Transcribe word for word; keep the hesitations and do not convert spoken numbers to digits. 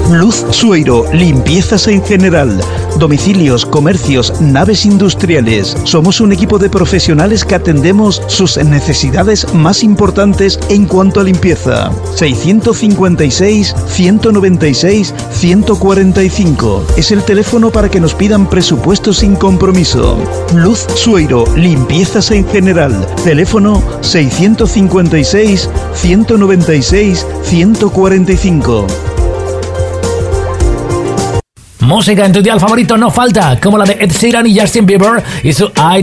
Luz Sueiro, limpiezas en general, domicilios, comercios, naves industriales. Somos un equipo de profesionales que atendemos sus necesidades más importantes en cuanto a limpieza. seiscientos cincuenta y seis, ciento noventa y seis, ciento cuarenta y cinco. Es el teléfono para que nos pidan presupuestos sin compromiso. Luz Sueiro, limpiezas en general. Teléfono seiscientos cincuenta y seis, ciento noventa y seis, ciento cuarenta y cinco. Música en tu dial favorito no falta, como la de Ed Sheeran y Justin Bieber y su I